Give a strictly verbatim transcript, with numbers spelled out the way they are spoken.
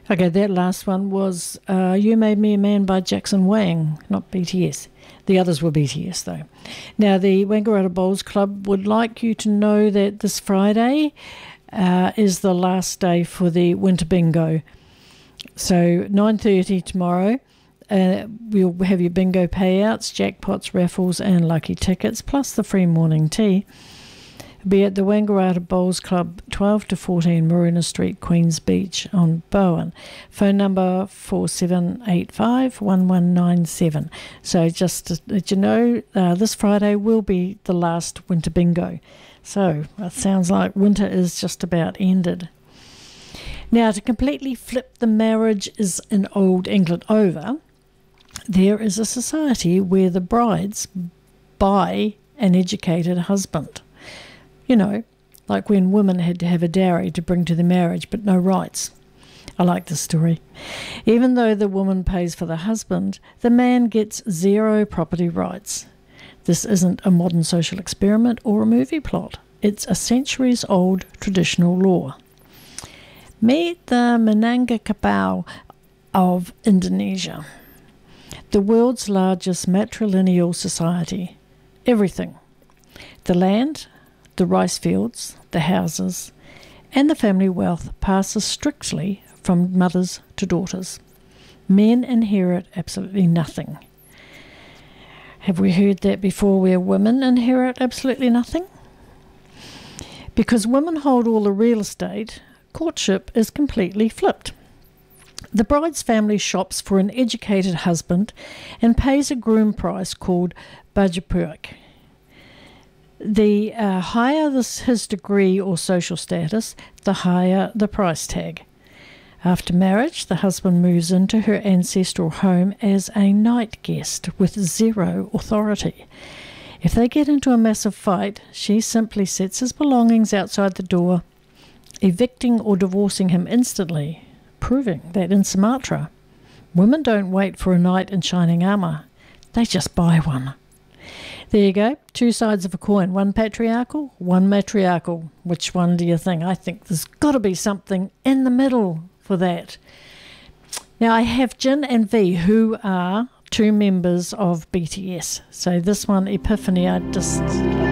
Okay, that last one was uh, You Made Me a Man by Jackson Wang, not B T S. The others were B T S, though. Now, the Wangaratta Bowls Club would like you to know that this Friday uh, is the last day for the Winter Bingo. So, nine thirty tomorrow, uh, we'll have your bingo payouts, jackpots, raffles, and lucky tickets, plus the free morning tea. Be at the Wangaratta Bowls Club, twelve to fourteen Maruna Street, Queens Beach on Bowen. Phone number four seven eight five, one one nine seven. So just to let you know, uh, this Friday will be the last winter bingo. So it sounds like winter is just about ended. Now, to completely flip the marriage is in old England over, there is a society where the brides buy an educated husband. You know, like when women had to have a dowry to bring to the marriage, but no rights. I like this story. Even though the woman pays for the husband, the man gets zero property rights. This isn't a modern social experiment or a movie plot. It's a centuries-old traditional law. Meet the Minangkabau of Indonesia, the world's largest matrilineal society. Everything. The land, the rice fields, the houses, and the family wealth passes strictly from mothers to daughters. Men inherit absolutely nothing. Have we heard that before, where women inherit absolutely nothing? Because women hold all the real estate, courtship is completely flipped. The bride's family shops for an educated husband and pays a groom price called bajapuak. The uh, higher this, his degree or social status, the higher the price tag. After marriage, the husband moves into her ancestral home as a night guest with zero authority. If they get into a massive fight, she simply sets his belongings outside the door, evicting or divorcing him instantly, proving that in Sumatra, women don't wait for a knight in shining armour, they just buy one. There you go, two sides of a coin, one patriarchal, one matriarchal. Which one do you think? I think there's got to be something in the middle for that. Now, I have Jin and V, who are two members of B T S. So this one, Epiphany, I just